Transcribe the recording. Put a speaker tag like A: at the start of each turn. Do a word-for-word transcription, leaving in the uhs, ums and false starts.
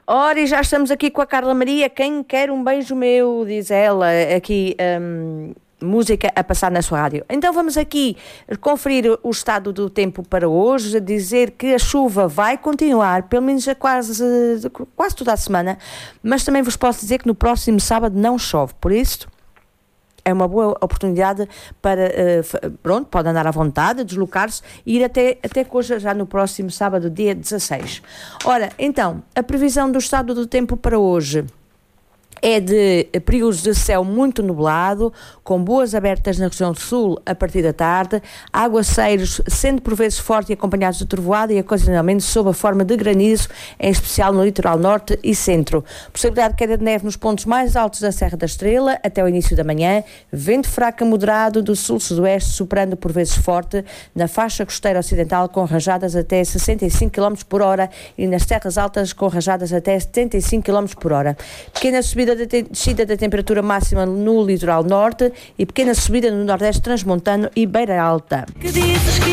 A: Ora, e já estamos aqui com a Carla Maria. Quem quer um beijo meu, diz ela, aqui, hum, música a passar na sua rádio. Então vamos aqui conferir o estado do tempo para hoje, dizer que a chuva vai continuar, pelo menos a quase, quase toda a semana, mas também vos posso dizer que no próximo sábado não chove, por isso é uma boa oportunidade para, uh, pronto, pode andar à vontade, deslocar-se e ir até, até Coja já no próximo sábado, dia dezasseis. Ora, então, a previsão do estado do tempo para hoje é de períodos de céu muito nublado, com boas abertas na região sul a partir da tarde, aguaceiros sendo por vezes fortes e acompanhados de trovoada e ocasionalmente sob a forma de granizo, em especial no litoral norte e centro. Possibilidade de queda de neve nos pontos mais altos da Serra da Estrela até o início da manhã, vento fraco a moderado do sul-sudoeste, soprando por vezes forte na faixa costeira ocidental com rajadas até sessenta e cinco quilómetros por hora e nas terras altas com rajadas até setenta e cinco quilómetros por hora. Pequena subida da descida da temperatura máxima no litoral norte e pequena subida no nordeste transmontano e Beira Alta.